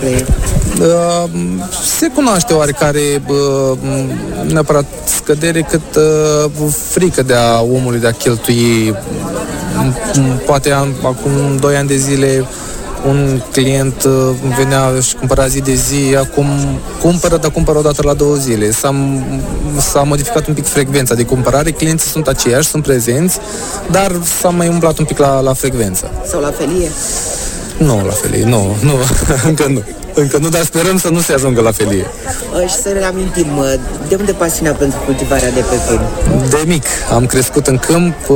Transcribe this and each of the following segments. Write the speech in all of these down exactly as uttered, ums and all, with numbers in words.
mare? Uh, se cunoaște oarecare uh, neapărat scădere, cât uh, frică de a omului de a cheltui. Poate am, acum doi ani de zile un client uh, venea și cumpăra zi de zi, acum cumpără, dar cumpără o dată la două zile. S-a, s-a modificat un pic frecvența de cumpărare, clienții sunt aceiași, sunt prezenți, dar s-a mai umblat un pic la, la frecvență. Sau la felie? Nu, la felie, nu, nu, încă nu. Încă nu, dar sperăm să nu se ajungă la felie. Și să reamintim, de unde pasiunea pentru cultivarea de pepeni? De mic. Am crescut în câmp uh,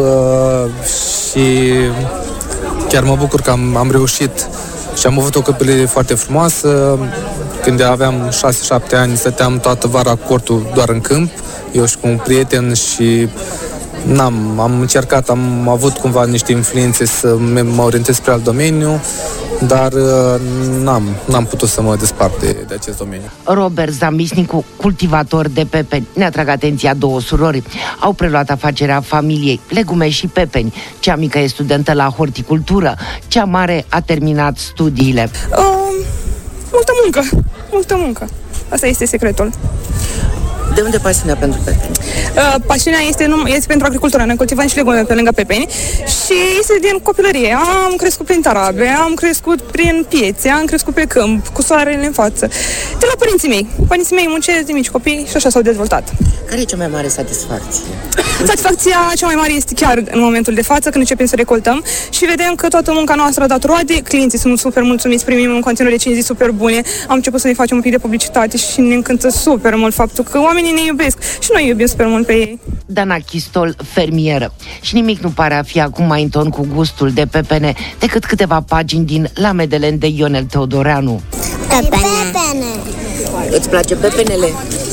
și chiar mă bucur că am, am reușit și am avut o copilărie foarte frumoasă. Când aveam șase șapte ani, stăteam toată vara cu cortul doar în câmp, eu și cu un prieten și n-am, am încercat, am avut cumva niște influențe să mă orientez spre alt domeniu, dar n-am, n-am putut să mă despart de, de acest domeniu. Robert Zamisnicu, cultivator de pepeni, ne atrag atenția două surori. Au preluat afacerea familiei, legume și pepeni. Cea mică e studentă la horticultură, cea mare a terminat studiile. Uh, multă muncă, multă muncă. Asta este secretul. De unde pasiunea pentru pepeni? Uh, pasiunea este, num- este pentru agricultură. Noi cultivăm și legume pe lângă pepeni și este din copilărie. Am crescut prin tarabe, am crescut prin piețe, am crescut pe câmp, cu soarele în față. De la părinții mei. Părinții mei muncesc de mici copii și așa s-au dezvoltat. Care e cea mai mare satisfacție? Satisfacția cea mai mare este chiar în momentul de față, când începem să recoltăm și vedem că toată munca noastră a dat roade, clienții sunt super mulțumiți, primim în continuare cinci zile super bune, am început să ne facem un pic de publicitate și ne încântă super mult faptul că oamenii ne iubesc și noi iubim super mult pe ei. Dana Chistol, fermieră. Și nimic nu pare a fi acum mai în ton cu gustul de pepene decât câteva pagini din La Medelen de Ionel Teodoreanu. Pepene. Pepene. Îți place pepenele?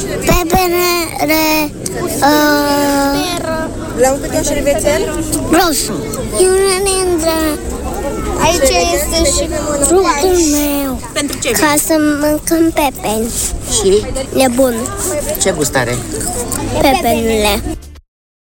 Pepenele... Uh, Le-am câte un șervețel? roșu. E una dintre... Aici este și fructul meu. Pentru ce? Ca să mâncăm pepeni. Și? E bun. Ce gust are? Pepenile.